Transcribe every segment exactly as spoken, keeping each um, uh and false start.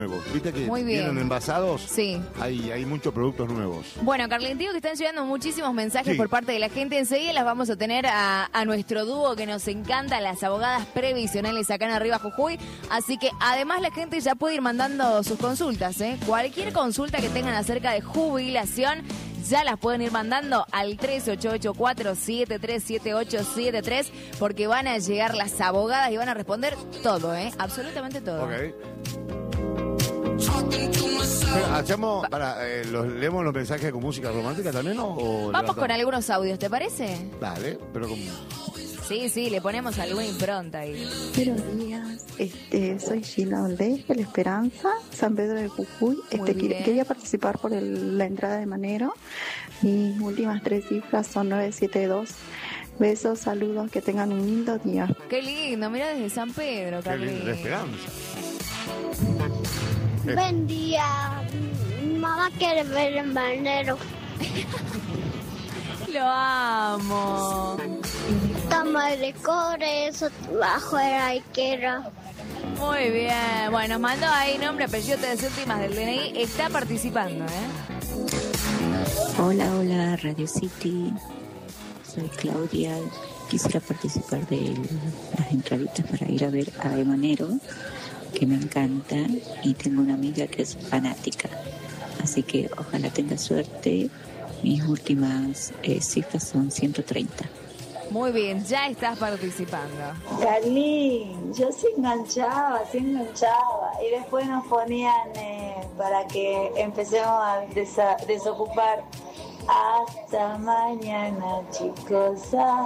nuevos. ¿Viste que Muy bien. vienen envasados? Sí. Hay, hay muchos productos nuevos. Bueno, Carlín, digo que están llegando muchísimos mensajes Sí. por parte de la gente. Enseguida las vamos a tener a, a nuestro dúo que nos encanta, las abogadas previsionales acá en Arriba Jujuy. Así que además la gente ya puede ir mandando sus consultas, ¿eh? Cualquier consulta que tengan acerca de jubilación, ya las pueden ir mandando al tres ocho ocho cuatro siete tres siete ocho siete tres porque van a llegar las abogadas y van a responder todo, ¿eh? Absolutamente todo. Ok. Pero hacemos, para, eh, los, ¿leemos los mensajes con música romántica también o...? o Vamos con levantamos? algunos audios, ¿te parece? Dale, pero como... Sí, sí, le ponemos alguna impronta ahí. Buenos días, este, soy Gina Oldez, de La Esperanza, San Pedro de Jujuy. Este, bien. quer- quería participar por el- la entrada de Manero. Mis últimas tres cifras son nueve siete dos. Besos, saludos, que tengan un lindo día. Qué lindo, mira desde San Pedro, Qué Carlín. linda esperanza. Buen día. Mamá quiere ver el manero. Lo amo. Toma de cores, bajo el arquero. Muy bien. Bueno, nos mandó ahí nombre, apellido, tres últimas del D N I. Está participando, ¿eh? Hola, hola, Radio City. Soy Claudia. Quisiera participar de las entraditas para ir a ver a Emanero, que me encanta, y tengo una amiga que es fanática. Así que ojalá tenga suerte. Mis últimas eh, cifras son ciento treinta. Muy bien, ya estás participando. Carlín, yo se enganchaba, se enganchaba y después nos ponían eh, para que empecemos a desa- desocupar. Hasta mañana, chicos. Hasta...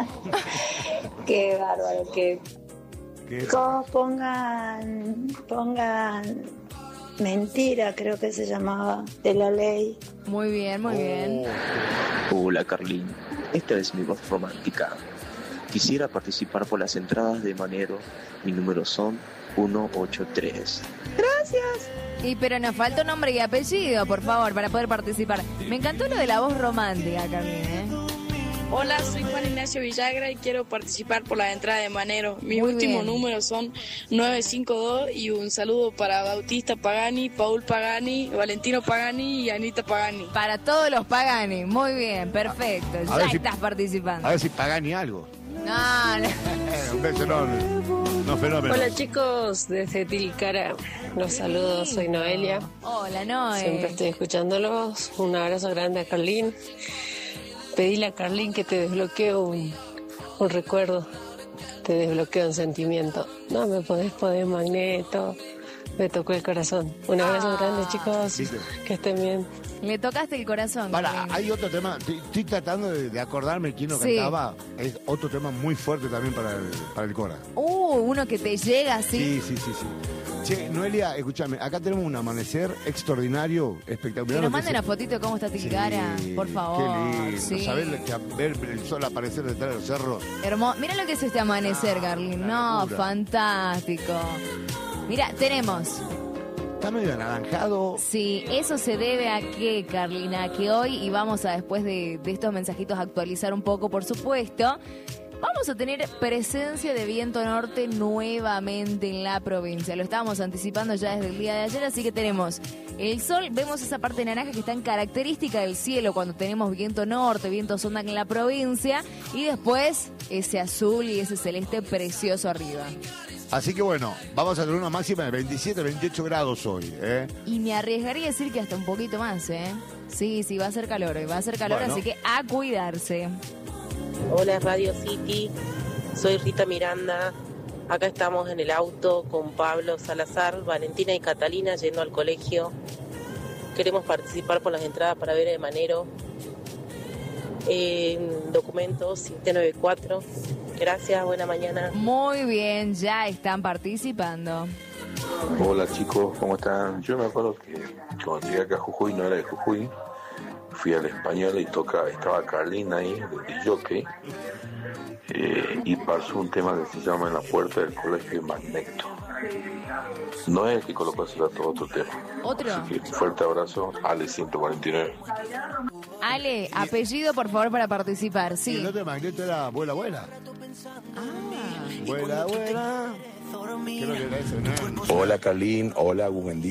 Qué bárbaro, que ¿Qué? Co- pongan, pongan mentira, creo que se llamaba, de la ley. Muy bien, muy bien. Hola Carlín, esta es mi voz romántica. Quisiera participar por las entradas de Manero. Mi número son ciento ochenta y tres. Gracias. Y pero nos falta nombre y apellido, por favor, para poder participar. Me encantó lo de la voz romántica, Carlín, ¿eh? Hola, soy Juan Ignacio Villagra y quiero participar por la entrada de Manero. Mis Muy últimos bien. números son nueve cinco dos y un saludo para Bautista Pagani, Paul Pagani, Valentino Pagani y Anita Pagani. Para todos los Pagani. Muy bien, perfecto. A Ya ver si- estás participando. A ver si Pagani algo. No, no. Un beso enorme. No fenómeno. Hola chicos, desde Tilcara los saludos, soy Noelia, Hola, Noé. siempre estoy escuchándolos, un abrazo grande a Carlín, pedile a Carlín que te desbloquee un, un recuerdo, te desbloqueo un sentimiento, no me podés poner magneto, me tocó el corazón, un abrazo Ah. grande chicos, Sí, sí. que estén bien. Le tocaste el corazón. Para, Carlín. hay otro tema, estoy, estoy tratando de, de acordarme quién lo Sí. cantaba. Es otro tema muy fuerte también para el, para el Cora. Uh, uno que te llega así. Sí, sí, sí, sí. Che, Noelia, escúchame, acá tenemos un amanecer extraordinario, espectacular. Que lo nos manden se- una fotito de cómo está Tilcara, Sí, por favor. Qué lindo. Sí. Saber que a ver el sol aparecer detrás de los cerros. Hermoso. Mira lo que es este amanecer, Ah, Carlín. una No, locura. fantástico. Mira, tenemos. Está medio anaranjado. Sí, eso se debe a que, Carlina, que hoy, y vamos a después de, de estos mensajitos actualizar un poco, por supuesto, vamos a tener presencia de viento norte nuevamente en la provincia. Lo estábamos anticipando ya desde el día de ayer, así que tenemos el sol, vemos esa parte naranja que es tan característica del cielo cuando tenemos viento norte, viento sonda en la provincia, y después ese azul y ese celeste precioso arriba. Así que bueno, vamos a tener una máxima de veintisiete, veintiocho grados hoy. ¿eh? Y me arriesgaría a decir que hasta un poquito más, ¿eh? Sí, sí, va a ser calor hoy, va a ser calor, Bueno. así que a cuidarse. Hola Radio City, soy Rita Miranda. Acá estamos en el auto con Pablo Salazar, Valentina y Catalina yendo al colegio. Queremos participar por las entradas para ver a Manero. Eh, documentos siete nueve cuatro. Gracias, buena mañana. Muy bien, ya están participando. Hola chicos, ¿cómo están? Yo me acuerdo que cuando llegué acá a Jujuy, no era de Jujuy, fui al español y toca, estaba Carlina ahí, de jockey, eh, y pasó un tema que se llama En la puerta del colegio Magneto. No es el que colocó ese dato, otro tema. ¿Otro? Así que un fuerte abrazo, Ale ciento cuarenta y nueve. Ale, apellido por favor para participar, Y sí. el otro de Magneto era Vuela, Vuela. Ah, Vuela, vuela. Creo que era eso, ¿no? Hola Carlín, hola, buen día.